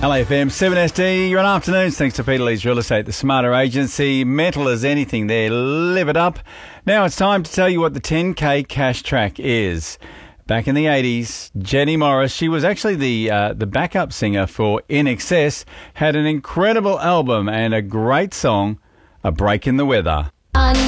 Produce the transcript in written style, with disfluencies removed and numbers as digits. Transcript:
LAFM 7SD, you're on afternoons thanks to Peter Lee's Real Estate, the smarter agency. Mental as anything there, live it up. Now it's time to tell you what the 10K cash track is. Back in the 80s, Jenny Morris, she was actually the backup singer for INXS, had an incredible album and a great song, A Break in the Weather.